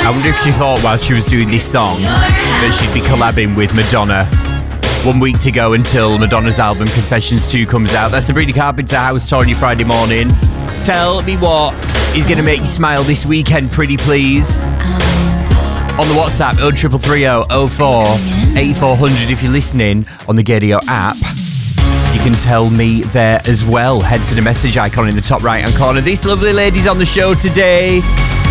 I wonder if she thought while she was doing this song that she'd be collabing with Madonna. 1 week to go until Madonna's album Confessions 2 comes out. That's the Sabrina Carpenter House tour on your Friday morning. Tell me what is going to make you smile this weekend, pretty please. On the WhatsApp, 0330 04 8400 if you're listening on the Gaydio app. You can tell me there as well. Head to the message icon in the top right-hand corner. These lovely ladies on the show today.